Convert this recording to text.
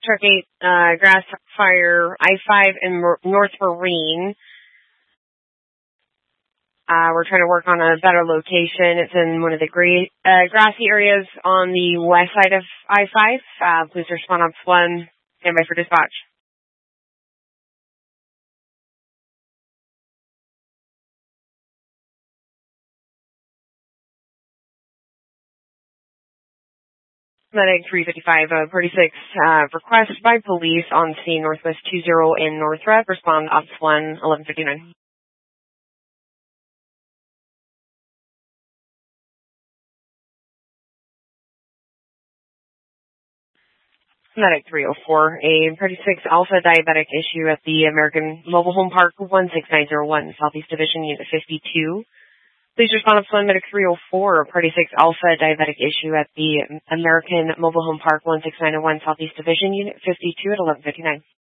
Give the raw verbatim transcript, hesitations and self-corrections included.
Truck eight, uh, grass fire, I five in Mer- North Marine. Uh, we're trying to work on a better location. It's in one of the great, uh, grassy areas on the west side of I five. Uh, please respond on one. Stand by for dispatch. Medic three fifty-five, uh, thirty-six, uh, request by police on scene Northwest two zero in North Rev. Respond ops one, eleven fifty-nine. Medic three oh four, a thirty-six alpha diabetic issue at the American Mobile Home Park one six nine zero one, Southeast Division, Unit fifty-two. Please respond to Flynn Medic three oh four, Party six Alpha diabetic issue at the American Mobile Home Park one six nine zero one, Southeast Division, Unit fifty-two at eleven fifty-nine.